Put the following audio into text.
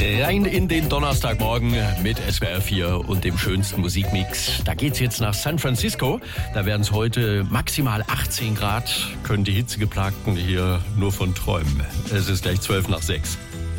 Rein in den Donnerstagmorgen mit SWR 4 und dem schönsten Musikmix. Da geht's jetzt nach San Francisco. Da werden es heute maximal 18 Grad. Können die Hitzegeplagten hier nur von träumen. Es ist gleich 5 nach 6.